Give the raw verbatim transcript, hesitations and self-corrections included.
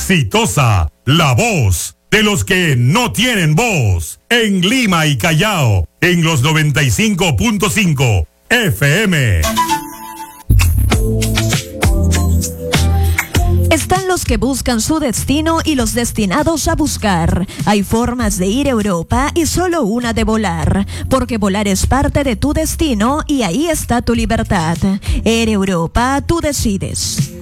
Exitosa, la voz de los que no tienen voz. En Lima y Callao, en los noventa y cinco punto cinco F M. Están los que buscan su destino y los destinados a buscar. Hay formas de ir a Europa y solo una de volar, porque volar es parte de tu destino y ahí está tu libertad. Air Europa, tú decides.